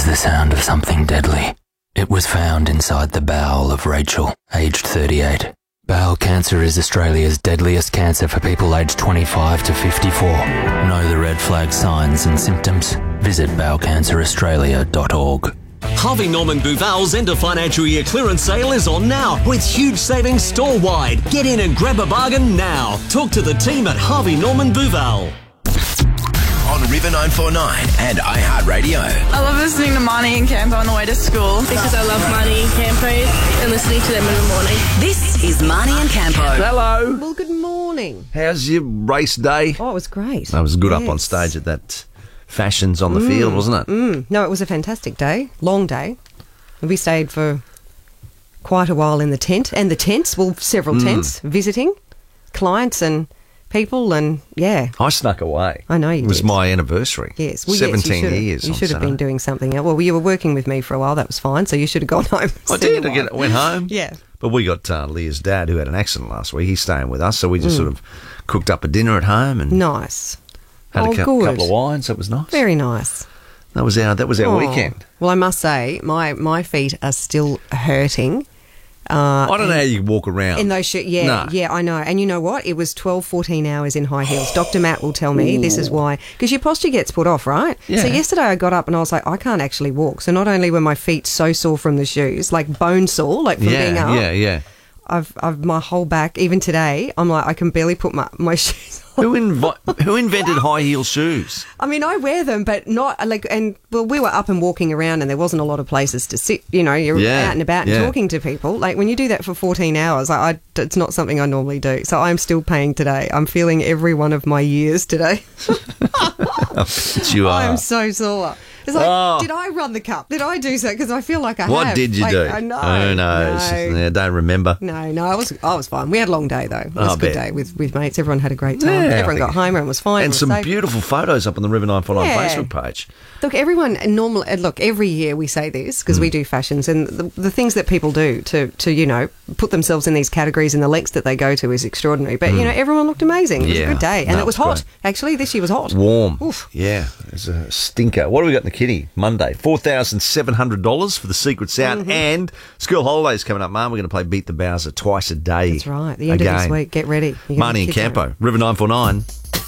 the sound of something deadly. It was found inside the bowel of Rachel, aged 38. Bowel cancer is Australia's deadliest cancer for people aged 25 to 54. Know the red flag signs and symptoms? Visit bowelcanceraustralia.org. Harvey Norman Buval's end of financial year clearance sale is on now with huge savings store-wide. Get in and grab a bargain now. Talk to the team at Harvey Norman Buval. On River 949 and iHeartRadio. I love listening to Marnie and Campo on the way to school because I love Marnie and Campo and listening to them in the morning. This is Marnie and Campo. Hello. Well, good morning. How's your race day? Oh, it was great. I was good up on stage at that Fashions on the Field, wasn't it? No, it was a fantastic day. Long day. We stayed for quite a while in the tent. And the tents, well, several tents, visiting clients and people, and yeah. I snuck away. I know you did. It was my anniversary. Yes. Well, 17 yes, years. You should have been doing something else. Well, you were working with me for a while. That was fine. So you should have gone home. I did. I went home. Yeah. But we got Leah's dad, who had an accident last week. He's staying with us. So we just sort of cooked up a dinner at home and Nice. had a good. couple of wines. That was nice. Very nice. That was our weekend. Well, I must say, my feet are still hurting. I don't know how you walk around. In those shoes, yeah, I know. And you know what? It was 12, 14 hours in high heels. Dr. Matt will tell me this is why. Because your posture gets put off, right? Yeah. So yesterday I got up and I was like, I can't actually walk. So not only were my feet so sore from the shoes, like bone sore, like from being up. Yeah. I've my whole back, even today, I'm like, I can barely put my shoes on. Who invented high heel shoes? I mean, I wear them, but not like. And well, we were up and walking around, and there wasn't a lot of places to sit. You know, you're out and about and talking to people. Like when you do that for 14 hours, it's not something I normally do. So I'm still paying today. I'm feeling every one of my years today. You are. I'm so sore. It's like, did I run the cup? Did I do so? Because I feel like I have. What did you do? I know. Who knows? I don't remember. No, I was fine. We had a long day though. It was a good day with mates. Everyone had a great time. Yeah, Everyone got home. Everyone was fine. And some safe. beautiful photos up on the River 949 Facebook page. Look, every year we say this because we do fashions, and the things that people do to put themselves in these categories and the lengths that they go to is extraordinary. But everyone looked amazing. It was a good day, and it was hot. Great. Actually, this year was hot. Warm. Oof. Yeah, it's a stinker. What do we got in the kitty? Monday, $4,700 for the Secrets Out, and school holidays coming up, Mum. We're going to play Beat the Bowser twice a day. That's right. The end of this week. Get ready. Marnie and Campo, River 949.